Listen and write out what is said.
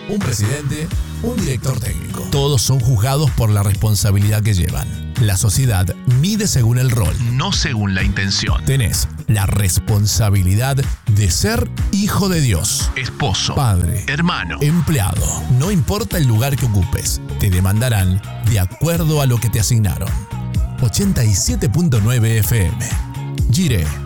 un presidente, un director técnico. Todos son juzgados por la responsabilidad que llevan. La sociedad mide según el rol, no según la intención. Tenés la responsabilidad de ser hijo de Dios, esposo, padre, hermano, empleado. No importa el lugar que ocupes, te demandarán de acuerdo a lo que te asignaron. 87.9 FM. Gire